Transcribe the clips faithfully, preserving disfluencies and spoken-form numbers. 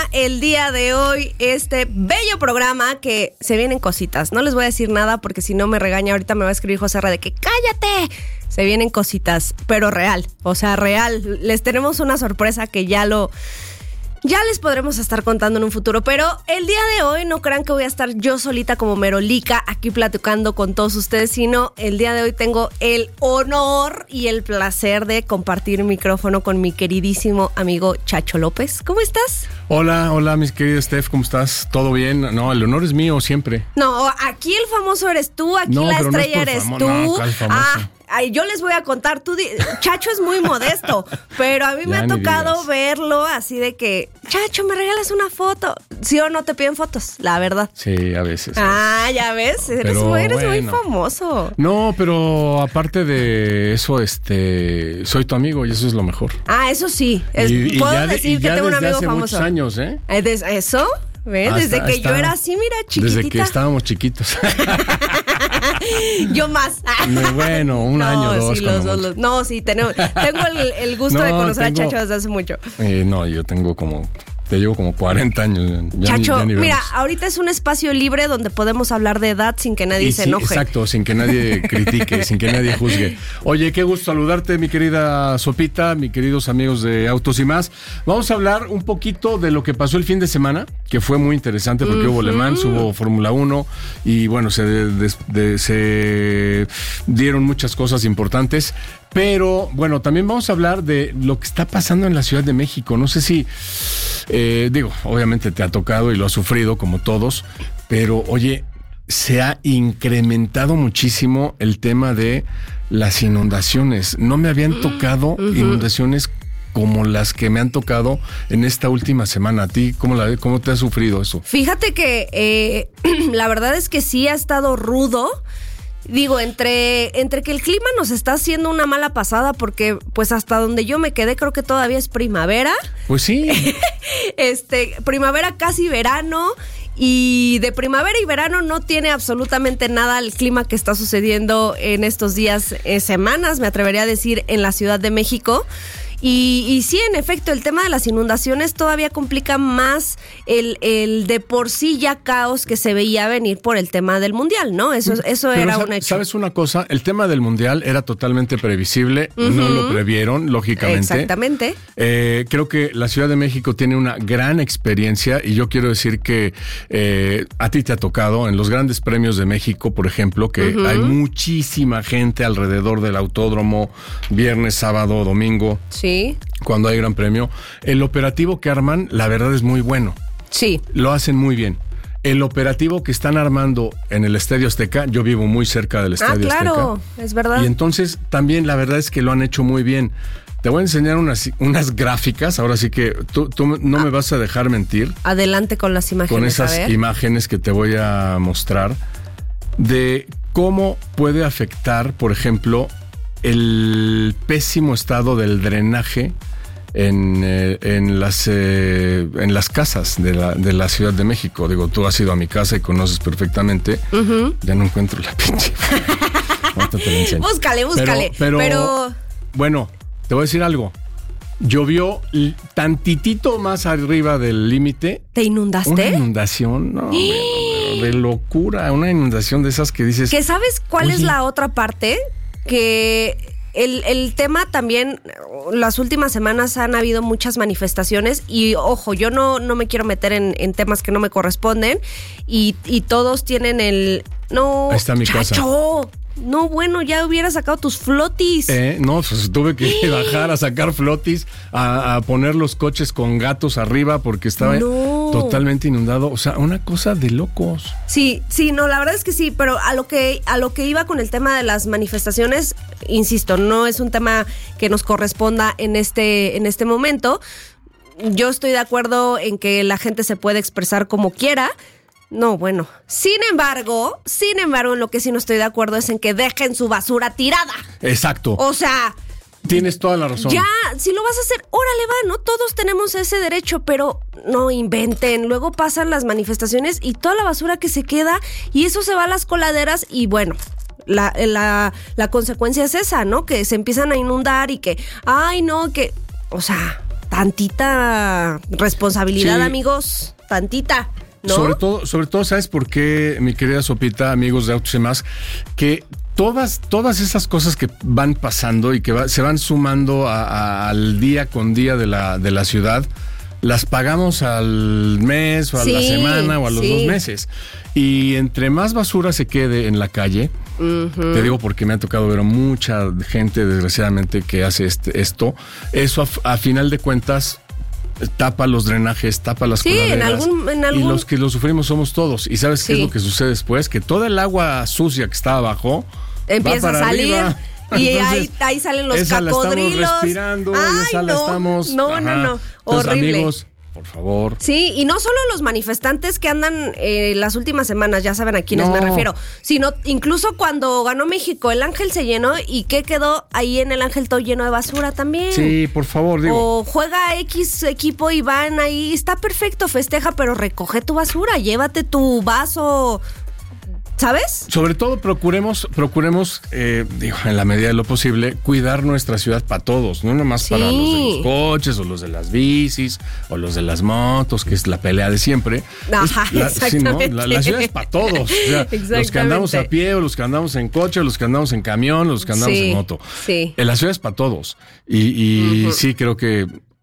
el día de hoy este bello programa que se vienen cositas. No les voy a decir nada porque si no me regaña, ahorita me va a escribir José R. de que ¡cállate! Se vienen cositas, pero real, o sea, real. Les tenemos una sorpresa que ya lo... Ya les podremos estar contando en un futuro, pero el día de hoy no crean que voy a estar yo solita como merolica aquí platicando con todos ustedes, sino el día de hoy tengo el honor y el placer de compartir micrófono con mi queridísimo amigo Chacho López. ¿Cómo estás? Hola, hola, mis queridos Steph, ¿cómo estás? ¿Todo bien? No, el honor es mío siempre. No, aquí el famoso eres tú, aquí no, la pero estrella no es por eres famo- tú. No, ¿cuál famoso? Ah, ay, yo les voy a contar, tú di- Chacho es muy modesto, pero a mí me Ya ha ni tocado digas. verlo así de que, Chacho, ¿me regalas una foto? ¿Sí o no te piden fotos? La verdad. Sí, a veces. Ah, ya ves, eres, Pero eres muy bueno. famoso. No, pero aparte de eso, este, soy tu amigo y eso es lo mejor. Ah, eso sí, es- Y- y puedo ya de- decir y que ya tengo un desde amigo hace famoso. muchos años, ¿eh? Eh, des- ¿Eso? ¿Ves? Hasta- Desde que hasta- yo era así, mira, chiquitita. Desde que estábamos chiquitos. Yo más. No, bueno, un no, año, dos, Sí, los como dos, mucho. los- no, sí, tenemos, tengo el, el gusto No, de conocer tengo- a Chacho desde hace mucho. Eh, no, yo tengo como, te llevo como cuarenta años. Ya ni- Chacho, ya ni mira, vemos. ahorita es un espacio libre donde podemos hablar de edad sin que nadie Y se sí, enoje. exacto, sin que nadie critique, sin que nadie juzgue. Oye, qué gusto saludarte, mi querida Sopita, mis queridos amigos de Autos y Más. Vamos a hablar un poquito de lo que pasó el fin de semana, que fue muy interesante porque hubo Le Mans, hubo Fórmula uno y bueno, se, des- de- se dieron muchas cosas importantes. Pero bueno, también vamos a hablar de lo que está pasando en la Ciudad de México. No sé si, eh, digo, obviamente te ha tocado y lo has sufrido como todos, pero oye, se ha incrementado muchísimo el tema de las inundaciones. No me habían tocado inundaciones como las que me han tocado en esta última semana. ¿A ti cómo, la, cómo te ha sufrido eso? Fíjate que eh, la verdad es que sí ha estado rudo. Digo, entre, entre que el clima nos está haciendo una mala pasada porque pues hasta donde yo me quedé creo que todavía es primavera. Pues sí. Este, primavera casi verano. Y de primavera y verano no tiene absolutamente nada el clima que está sucediendo en estos días, eh, semanas, me atrevería a decir, en la Ciudad de México. Y, y sí, en efecto, el tema de las inundaciones todavía complica más el, el de por sí ya caos que se veía venir por el tema del Mundial, ¿no? Eso, eso Pero era sa- un hecho. ¿Sabes una cosa? El tema del Mundial era totalmente previsible, no lo previeron, lógicamente. Exactamente. Eh, creo que la Ciudad de México tiene una gran experiencia y yo quiero decir que eh, a ti te ha tocado en los grandes premios de México, por ejemplo, que hay muchísima gente alrededor del autódromo, viernes, sábado, domingo, Sí, cuando hay gran premio. El operativo que arman, la verdad es muy bueno. sí. Lo hacen muy bien. El operativo que están armando en el Estadio Azteca, yo vivo muy cerca del Ah, Estadio claro, Azteca. es verdad. Y entonces también la verdad es que lo han hecho muy bien. Te voy a enseñar unas, unas gráficas, ahora sí que tú, tú no me vas a dejar mentir Adelante con las imágenes, con a esas ver. imágenes que te voy a mostrar de cómo puede afectar, por ejemplo, el pésimo estado del drenaje en, eh, en, las, eh, en las casas de la, de la Ciudad de México. Digo, tú has ido a mi casa y conoces perfectamente. Ujú. Ya no encuentro la pinche. Ahorita te la enseño. Búscale, búscale. Pero, pero, pero... bueno, te voy a decir algo. Llovió l- tantitito más arriba del límite. ¿Te Una inundaste? inundación, no, hombre, no, de locura. Una inundación de esas que dices. ¿Que sabes cuál es Oye. la otra parte? Que el, el tema también, las últimas semanas han habido muchas manifestaciones y ojo, yo no, no me quiero meter en, en temas que no me corresponden y, y todos tienen el... No, Ahí está mi casa. Chacho, no, bueno, ya hubiera sacado tus flotis. Eh, no, pues tuve que bajar a sacar flotis, a, a poner los coches con gatos arriba porque estaba No. totalmente inundado. O sea, una cosa de locos. Sí, sí, no, la verdad es que sí, pero a lo que a lo que iba con el tema de las manifestaciones, insisto, no es un tema que nos corresponda en este en este momento. Yo estoy de acuerdo en que la gente se puede expresar como quiera. No, bueno. Sin embargo, sin embargo, en lo que sí no estoy de acuerdo es en que dejen su basura tirada. Exacto. O sea, Tienes toda la razón. ya, si lo vas a hacer, órale va, ¿no? Todos tenemos ese derecho, pero no inventen. Luego pasan las manifestaciones y toda la basura que se queda y eso se va a las coladeras y bueno, la, la, la consecuencia es esa, ¿no? Que se empiezan a inundar y que, ay, no, que, o sea, tantita responsabilidad, sí. amigos, tantita. ¿No? Sobre todo, sobre todo, ¿sabes por qué, mi querida Sopita, amigos de Autos y Más? Que todas, todas esas cosas que van pasando y que va, se van sumando a, a, al día con día de la, de la ciudad, las pagamos al mes o a sí, la semana o a los sí. dos meses. Y entre más basura se quede en la calle, uh-huh. te digo porque me ha tocado ver a mucha gente, desgraciadamente, que hace este, esto, eso a, a final de cuentas tapa los drenajes, tapa las sí, coladeras, en algún, en algún... y los que lo sufrimos somos todos. ¿Y sabes sí. qué es lo que sucede después? Que toda el agua sucia que está abajo empieza a salir arriba. Y entonces, ahí, ahí salen los esa cacodrilos. La estamos respirando, Ay, esa no, la estamos... No, ajá. no, no, Entonces, horrible. Amigos, por favor. Sí, y no solo los manifestantes que andan eh, las últimas semanas, ya saben a quiénes no. me refiero, sino incluso cuando ganó México, el Ángel se llenó y ¿qué quedó ahí en el Ángel todo lleno de basura también? Sí, por favor, digo. O juega X equipo y van ahí, está perfecto, festeja, pero recoge tu basura, llévate tu vaso... ¿Sabes? Sobre todo procuremos, procuremos, eh, digo, en la medida de lo posible, cuidar nuestra ciudad para todos, no nomás sí. para los de los coches o los de las bicis o los de las motos, que es la pelea de siempre. Ajá, es la, exactamente. Sí, ¿no? la, la ciudad es para todos. O sea, los que andamos a pie o los que andamos en coche, o los que andamos en camión, los que andamos sí, en moto. Sí. La ciudad es para todos. Y, y uh-huh. sí, creo que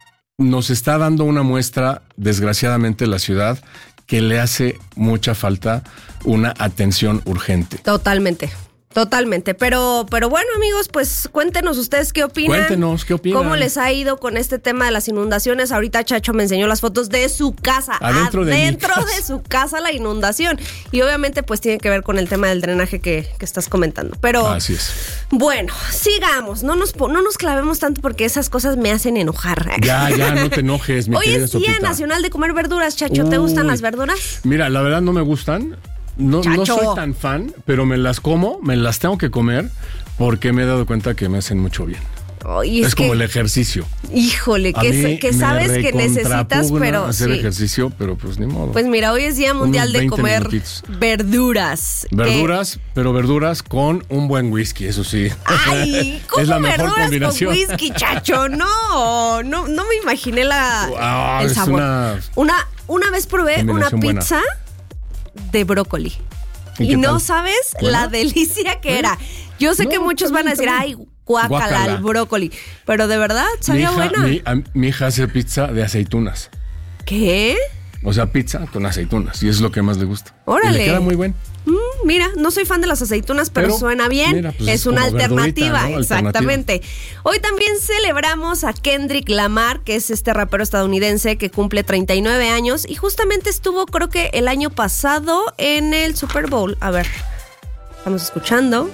nos está dando una muestra, desgraciadamente, la ciudad, que le hace mucha falta una atención urgente. Totalmente, totalmente. Pero, pero bueno, amigos, pues cuéntenos ustedes qué opinan. Cuéntenos qué opinan. ¿Cómo les ha ido con este tema de las inundaciones? Ahorita Chacho me enseñó las fotos de su casa. Adentro, de, adentro mi casa. de su casa la inundación. Y obviamente pues tiene que ver con el tema del drenaje que, que estás comentando. Pero así es. Bueno, sigamos. No nos, no nos clavemos tanto porque esas cosas me hacen enojar. Ya, ya, no te enojes, mi Hoy querida es Día Sopita. Nacional de Comer Verduras, Chacho. ¿Te Uy. gustan las verduras? Mira, la verdad no me gustan. No, no soy tan fan, pero me las como, me las tengo que comer porque me he dado cuenta que me hacen mucho bien. Oye, es es que, como el ejercicio. Híjole, que, que sabes que necesitas, pero hacer sí. ejercicio, pero pues ni modo. Pues mira, hoy es Día Mundial de comer minutitos. verduras. Verduras, que... pero verduras con un buen whisky, eso sí. Ay, ¿cómo es la mejor verduras combinación. con whisky, Chacho? No, no, no me imaginé la ah, el es sabor. Una, una, una vez probé una pizza buena. de brócoli. Y, y no tal? sabes ¿Buena? la delicia que ¿Eh? era. Yo sé no, que muchos también, van a decir, también. ay, guácala al brócoli. Pero de verdad, sabía mi hija, buena. Mi, a, mi hija hace pizza de aceitunas. ¿Qué? O sea, pizza con aceitunas. Y es lo que más le gusta. Órale. Y le queda muy bien. Mm, mira, no soy fan de las aceitunas, pero, pero suena bien. Mira, pues es, es una alternativa, ¿no? Exactamente. Alternativa. Hoy también celebramos a Kendrick Lamar, que es este rapero estadounidense que cumple treinta y nueve años y justamente estuvo, creo que el año pasado, en el Super Bowl. A ver, estamos escuchando.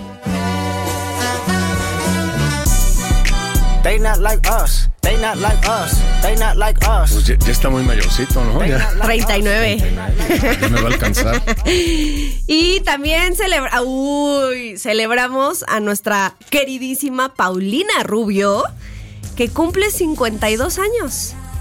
They not like us, they not like us, they not like us. Pues ya, ya está muy mayorcito, ¿no? Ya. treinta y nueve. Ya me va a alcanzar. Y también celebra, uy, celebramos a nuestra queridísima Paulina Rubio, que cumple cincuenta y dos años.